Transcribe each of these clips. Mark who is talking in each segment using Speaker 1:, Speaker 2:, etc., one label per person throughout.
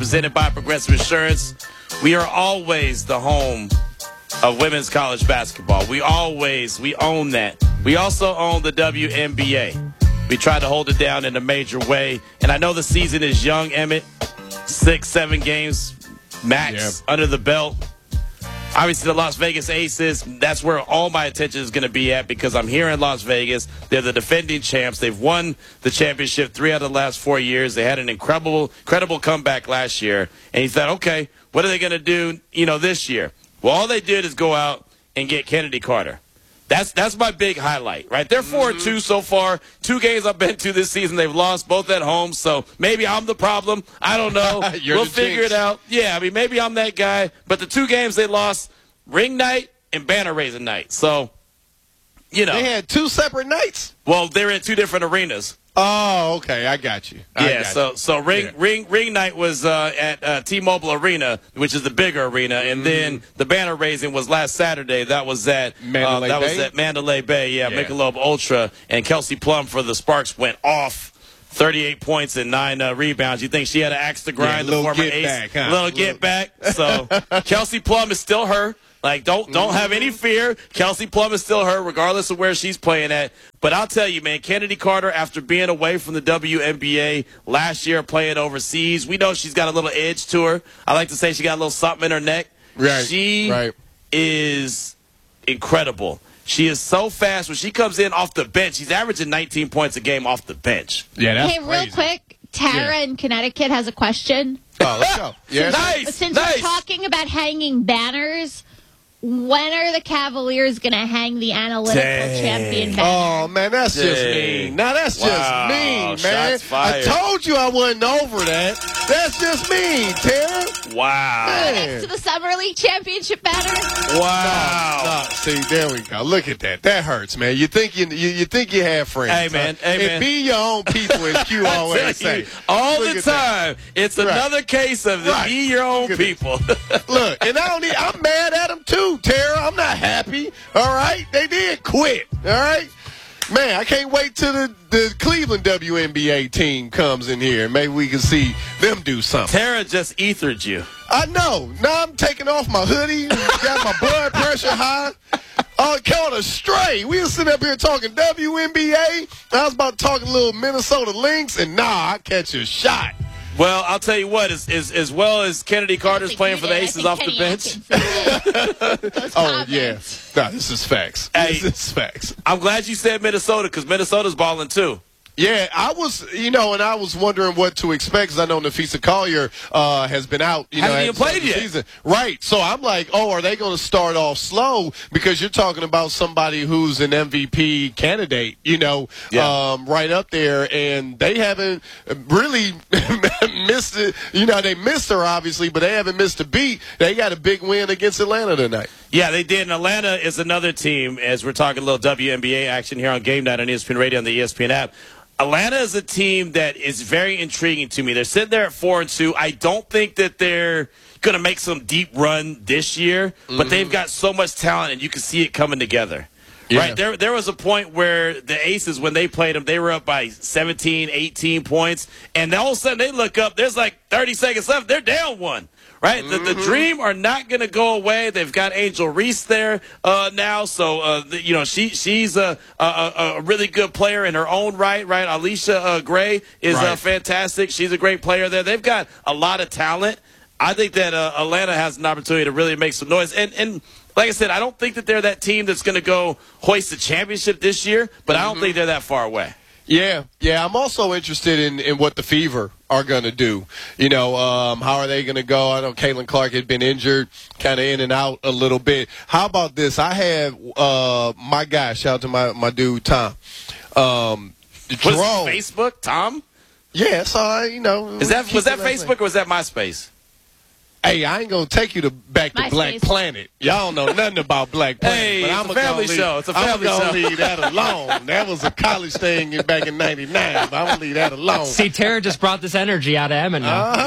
Speaker 1: presented by Progressive Insurance. We are always the home of women's college basketball. We own that. We also own the WNBA. We try to hold it down in a major way. And I know the season is young, Emmett. 6-7 games max under the belt. Obviously, the Las Vegas Aces, that's where all my attention is going to be at because I'm here in Las Vegas. They're the defending champs. They've won the championship 3 out of the last 4 years. They had an incredible comeback last year. And you thought, okay, what are they going to do, this year? Well, all they did is go out and get Kennedy Carter. That's my big highlight, right? They're 4-2 so far. 2 games I've been to this season, they've lost both at home. So maybe I'm the problem. I don't know. We'll figure it out. Yeah, maybe I'm that guy. But the 2 games they lost, ring night and banner raising night. So, They
Speaker 2: had 2 separate nights?
Speaker 1: Well, they're in 2 different arenas.
Speaker 2: Oh, okay. I got you.
Speaker 1: So ring night was at T-Mobile Arena, which is the bigger arena, and then the banner raising was last Saturday. That was at Mandalay Bay. Yeah, Michelob Ultra, and Kelsey Plum for the Sparks went off. 38 points and 9 rebounds. You think she had an axe to grind? The former ace, little get back. So Kelsey Plum is still her. Don't have any fear. Kelsey Plum is still her, regardless of where she's playing at. But I'll tell you, man, Kennedy Carter, after being away from the WNBA last year, playing overseas, we know she's got a little edge to her. I like to say she got a little something in her neck.
Speaker 2: Right.
Speaker 1: She is incredible. She is so fast. When she comes in off the bench, she's averaging 19 points a game off the bench.
Speaker 3: Yeah, that's
Speaker 4: crazy. Real quick, Tara in Connecticut has a question.
Speaker 2: Oh, let's go.
Speaker 1: Yes.
Speaker 4: Since we're talking about hanging banners, when are the Cavaliers going to hang the analytical champion banner?
Speaker 2: Oh, man, that's just mean. Now, that's just mean, man. I told you I wasn't over that. That's just mean, Tara.
Speaker 1: Wow.
Speaker 4: Next to the Summer League championship banner?
Speaker 1: Wow.
Speaker 2: No, see, there we go. Look at that. That hurts, man. You think you have friends.
Speaker 1: Hey, man.
Speaker 2: It be your own people, as Q always say.
Speaker 1: All the time. It's another case of be your own people.
Speaker 2: Look, and I'm mad at them, too, Tara. I'm not happy. All right? They did quit. All right? Man, I can't wait till the Cleveland WNBA team comes in here and maybe we can see them do something.
Speaker 1: Tara just ethered you.
Speaker 2: I know. Now I'm taking off my hoodie, got my blood pressure high. Caught a stray. We were sitting up here talking WNBA. I was about to talk a little Minnesota Lynx, and I catch a shot.
Speaker 1: Well, I'll tell you what, as well as Kennedy Carter's playing for the Aces off the bench.
Speaker 2: Oh, yeah. No, this is facts. This is facts.
Speaker 1: I'm glad you said Minnesota because Minnesota's balling too.
Speaker 2: Yeah, I was, and I was wondering what to expect because I know Nafisa Collier has been out.
Speaker 1: Hasn't even played yet.
Speaker 2: Season. Right. So I'm like, are they going to start off slow? Because you're talking about somebody who's an MVP candidate, right up there. And they haven't really missed it. They missed her, obviously, but they haven't missed a beat. They got a big win against Atlanta tonight.
Speaker 1: Yeah, they did. And Atlanta is another team, as we're talking a little WNBA action here on Game Night on ESPN Radio and the ESPN app. Atlanta is a team that is very intriguing to me. They're sitting there at 4-2. I don't think that they're going to make some deep run this year, but they've got so much talent, and you can see it coming together. Yeah. Right? There was a point where the Aces, when they played them, they were up by 17, 18 points, and all of a sudden they look up. There's like 30 seconds left. They're down 1. Right, the Dream are not going to go away. They've got Angel Reese there now, so she's a really good player in her own right. Right, Alicia Gray is fantastic. She's a great player there. They've got a lot of talent. I think that Atlanta has an opportunity to really make some noise. And like I said, I don't think that they're that team that's going to go hoist the championship this year, but I don't think they're that far away.
Speaker 2: Yeah. I'm also interested in what the Fever are going to do. How are they going to go? I know Caitlin Clark had been injured, kind of in and out a little bit. How about this? I have my guy, shout out to my dude, Tom.
Speaker 1: Was it Facebook, Tom?
Speaker 2: Yeah, so,
Speaker 1: was that Facebook or was that MySpace?
Speaker 2: Hey, I ain't going to take you back to Black Planet. Y'all don't know nothing about Black Planet.
Speaker 1: Hey,
Speaker 2: but
Speaker 1: it's a family show. It's a family show.
Speaker 2: I'm going to leave that alone. That was a college thing back in 99, but I'm going to leave that alone.
Speaker 3: See, Tara just brought this energy out of Emmett now.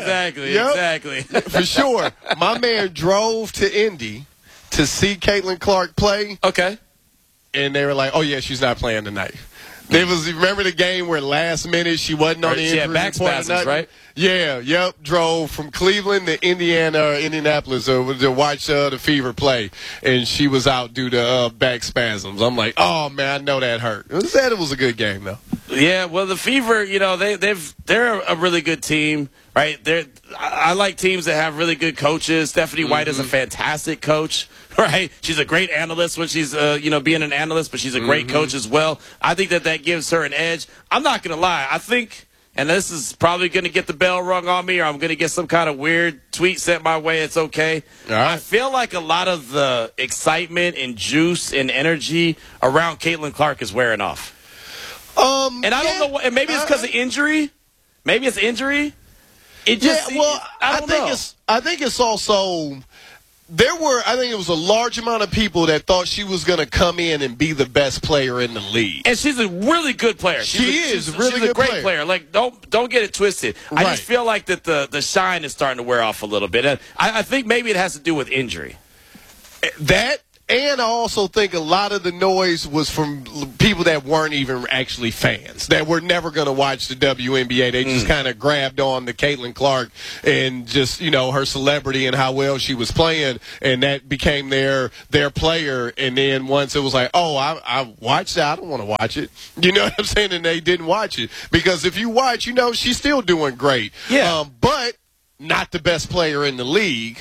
Speaker 1: Exactly.
Speaker 2: For sure. My man drove to Indy to see Caitlin Clark play.
Speaker 1: Okay.
Speaker 2: And they were like, oh, yeah, she's not playing tonight. Remember the game where last minute she wasn't on the injury report?
Speaker 1: Back spasms, right?
Speaker 2: Drove from Cleveland to Indianapolis to watch the Fever play, and she was out due to back spasms. I'm like, oh man, I know that hurt. It said it was a good game though.
Speaker 1: Yeah, well, the Fever, they're a really good team, right? I like teams that have really good coaches. Stephanie White is a fantastic coach, right? She's a great analyst when she's being an analyst, but she's a great coach as well. I think that gives her an edge. I'm not going to lie. I think. And this is probably going to get the bell rung on me, or I'm going to get some kind of weird tweet sent my way. It's okay.
Speaker 2: All right.
Speaker 1: I feel like a lot of the excitement and juice and energy around Caitlin Clark is wearing off. And I don't know what. And maybe it's because of injury. Maybe it's injury. It just. I
Speaker 2: think it's also. I think it was a large amount of people that thought she was going to come in and be the best player in the league.
Speaker 1: And she's a really good player.
Speaker 2: She's a really
Speaker 1: good
Speaker 2: great
Speaker 1: player. Like, don't get it twisted.
Speaker 2: Right.
Speaker 1: I just feel like that the shine is starting to wear off a little bit. And I think maybe it has to do with injury.
Speaker 2: That. And I also think a lot of the noise was from people that weren't even actually fans, that were never going to watch the WNBA. They just kind of grabbed on to Caitlin Clark and just, her celebrity and how well she was playing, and that became their player. And then once it was like, oh, I watched that, I don't want to watch it. You know what I'm saying? And they didn't watch it. Because if you watch, she's still doing great.
Speaker 1: Yeah.
Speaker 2: But not the best player in the league,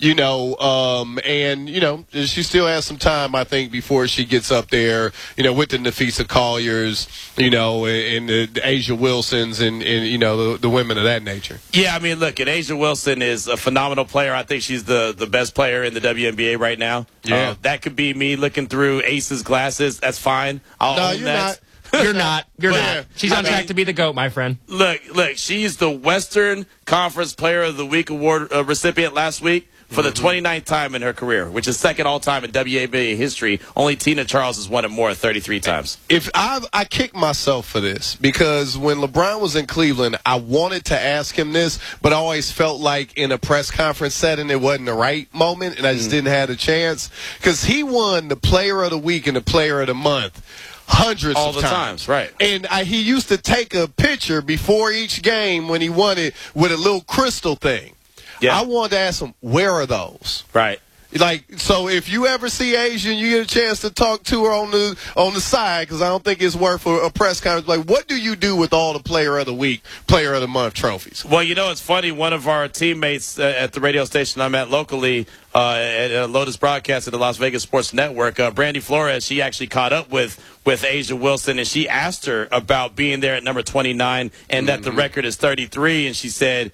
Speaker 2: and she still has some time, I think, before she gets up there, with the Nafisa Colliers, and the Asia Wilsons and the women of that nature.
Speaker 1: Yeah, I mean, look, and Asia Wilson is a phenomenal player. I think she's the best player in the WNBA right now.
Speaker 2: Yeah.
Speaker 1: That could be me looking through Ace's glasses. That's fine. I'll own
Speaker 2: you're
Speaker 1: that.
Speaker 2: not.
Speaker 3: You're not. You're
Speaker 2: But,
Speaker 3: not.
Speaker 2: yeah,
Speaker 3: She's on track to be the GOAT, my friend.
Speaker 1: Look, she's the Western Conference Player of the Week award recipient last week for the 29th time in her career, which is second all-time in WNBA history. Only Tina Charles has won it more, 33 times.
Speaker 2: If I kick myself for this, because when LeBron was in Cleveland, I wanted to ask him this, but I always felt like in a press conference setting it wasn't the right moment, and I just didn't have a chance. Because he won the Player of the Week and the Player of the Month hundreds
Speaker 1: all
Speaker 2: of
Speaker 1: the times, right?
Speaker 2: And he used to take a picture before each game when he won it with a little crystal thing.
Speaker 1: Yeah.
Speaker 2: I wanted to ask him, where are those?
Speaker 1: Right.
Speaker 2: So if you ever see Asia and you get a chance to talk to her on the side, because I don't think it's worth a press conference, what do you do with all the Player of the Week, Player of the Month trophies?
Speaker 1: Well, it's funny. One of our teammates at the radio station I'm at locally, at Lotus Broadcast at the Las Vegas Sports Network, Brandy Flores, she actually caught up with Asia Wilson, and she asked her about being there at number 29 and that the record is 33, and she said,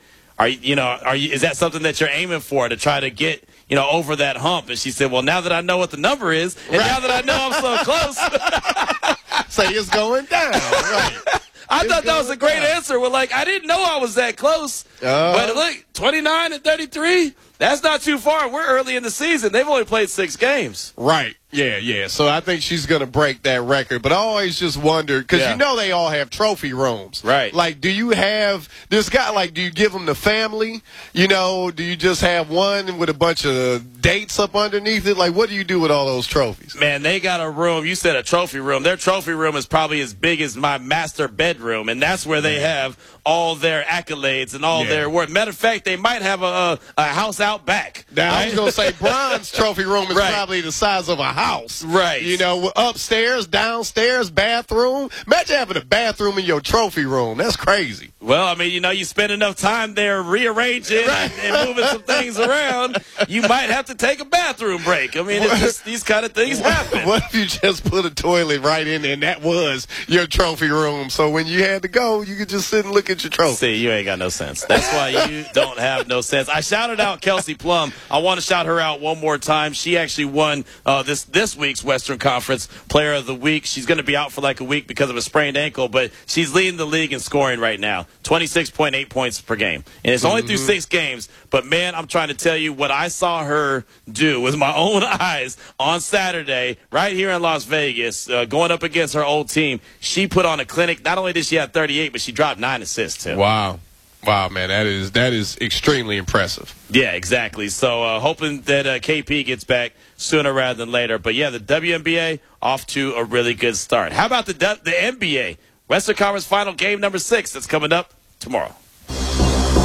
Speaker 1: is that something that you're aiming for, to try to get over that hump? And she said, well, now that I know what the number is, and now that I know I'm so close.
Speaker 2: Say it's going down. Right.
Speaker 1: I thought that was a great answer. Well, I didn't know I was that close. But look, 29 and 33, that's not too far. We're early in the season. They've only played 6 games.
Speaker 2: Right. Yeah. So I think she's going to break that record. But I always just wondered, because they all have trophy rooms.
Speaker 1: Right.
Speaker 2: Do you have this guy, do you give them the family? Do you just have one with a bunch of dates up underneath it? What do you do with all those trophies?
Speaker 1: Man, they got a room. You said a trophy room. Their trophy room is probably as big as my master bedroom, and that's where they have all their accolades and all their work. Matter of fact, they might have a house out back.
Speaker 2: Now, I was going to say Bron's trophy room is probably the size of a house.
Speaker 1: Right.
Speaker 2: Upstairs, downstairs, bathroom. Imagine having a bathroom in your trophy room. That's crazy.
Speaker 1: Well, I mean, you spend enough time there rearranging and moving some things around, you might have to take a bathroom break. I mean, it's just these kind of things happen.
Speaker 2: What if you just put a toilet right in there and that was your trophy room? So when you had to go, you could just sit and look at your trophy.
Speaker 1: See, you ain't got no sense. That's why you don't have no sense. I shouted out Kelsey Plum. I want to shout her out one more time. She actually won this week's Western Conference Player of the Week. She's going to be out for a week because of a sprained ankle, but she's leading the league in scoring right now. 26.8 points per game. And it's only through 6 games. But, man, I'm trying to tell you what I saw her do with my own eyes on Saturday right here in Las Vegas, going up against her old team. She put on a clinic. Not only did she have 38, but she dropped 9 assists, too.
Speaker 2: Wow, man, that is extremely impressive.
Speaker 1: Yeah, exactly. So hoping that KP gets back sooner rather than later. But, yeah, the WNBA off to a really good start. How about the NBA? Western Conference Final game number 6 that's coming up tomorrow.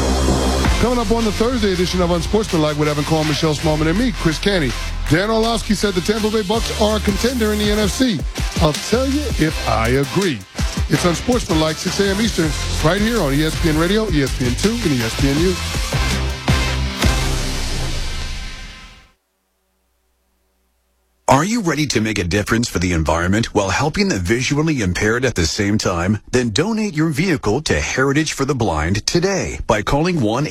Speaker 5: Coming up on the Thursday edition of Unsportsmanlike with Evan Cohen, Michelle Smallman, and me, Chris Canty. Dan Orlovsky said the Tampa Bay Bucks are a contender in the NFC. I'll tell you if I agree. It's Unsportsmanlike, 6 a.m. Eastern, right here on ESPN Radio, ESPN2, and ESPNU.
Speaker 6: Are you ready to make a difference for the environment while helping the visually impaired at the same time? Then donate your vehicle to Heritage for the Blind today by calling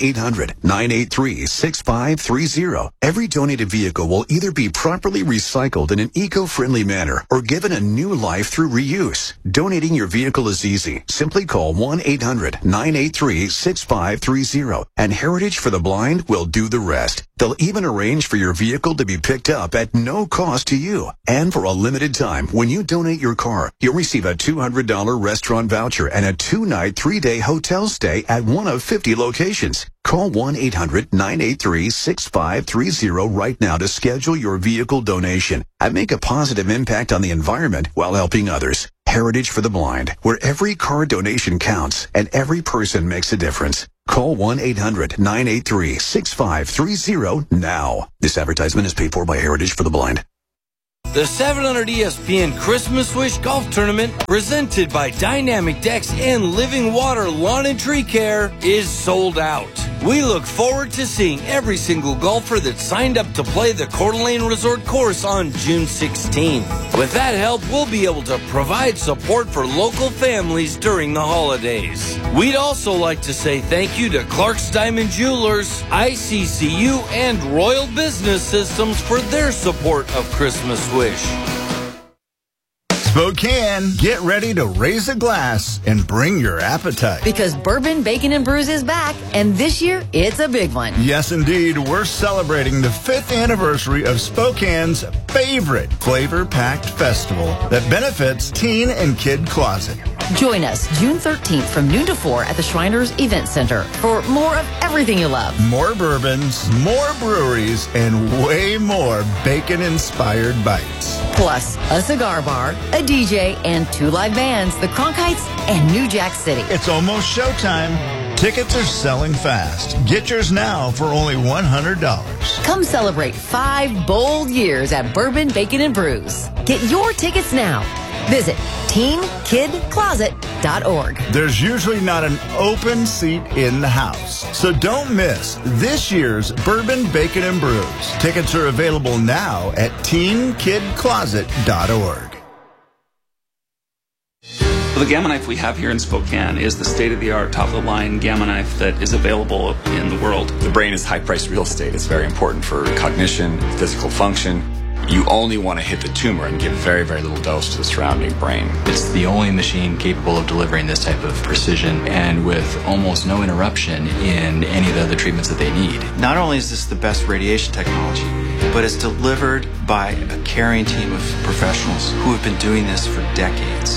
Speaker 6: 1-800-983-6530. Every donated vehicle will either be properly recycled in an eco-friendly manner or given a new life through reuse. Donating your vehicle is easy. Simply call 1-800-983-6530 and Heritage for the Blind will do the rest. They'll even arrange for your vehicle to be picked up at no cost to you. And for a limited time, when you donate your car, you'll receive a $200 restaurant voucher and a 2-night, 3-day hotel stay at one of 50 locations. Call 1-800-983-6530 right now to schedule your vehicle donation and make a positive impact on the environment while helping others. Heritage for the Blind, where every car donation counts and every person makes a difference. Call 1-800-983-6530 now. This advertisement is paid for by Heritage for the Blind.
Speaker 7: The 700 ESPN Christmas Wish Golf Tournament, presented by Dynamic Decks and Living Water Lawn and Tree Care, is sold out. We look forward to seeing every single golfer that signed up to play the Coeur d'Alene Resort course on June 16th. With that help, we'll be able to provide support for local families during the holidays. We'd also like to say thank you to Clark's Diamond Jewelers, ICCU, and Royal Business Systems for their support of Christmas Wish.
Speaker 8: Spokane, get ready to raise a glass and bring your appetite.
Speaker 9: Because Bourbon, Bacon, and Brews is back, and this year, it's a big one.
Speaker 8: Yes, indeed. We're celebrating the 5th anniversary of Spokane's favorite flavor-packed festival that benefits Teen and Kid Closet.
Speaker 9: Join us June 13th from noon to 4 at the Shriners Event Center for more of everything you love.
Speaker 8: More bourbons, more breweries, and way more bacon-inspired bites.
Speaker 9: Plus, a cigar bar, a DJ, and 2 live bands, the Cronkites and New Jack City.
Speaker 8: It's almost showtime. Tickets are selling fast. Get yours now for only $100.
Speaker 9: Come celebrate 5 bold years at Bourbon, Bacon, and Brews. Get your tickets now. Visit teenkidcloset.org.
Speaker 8: There's usually not an open seat in the house, so don't miss this year's Bourbon, Bacon, and Brews. Tickets are available now at teenkidcloset.org.
Speaker 10: The Gamma Knife we have here in Spokane is the state-of-the-art, top-of-the-line Gamma Knife that is available in the world.
Speaker 11: The brain is high-priced real estate. It's very important for cognition, physical function. You only want to hit the tumor and give very, very little dose to the surrounding brain.
Speaker 12: It's the only machine capable of delivering this type of precision and with almost no interruption in any of the other treatments that they need.
Speaker 13: Not only is this the best radiation technology, but it's delivered by a caring team of professionals who have been doing this for decades.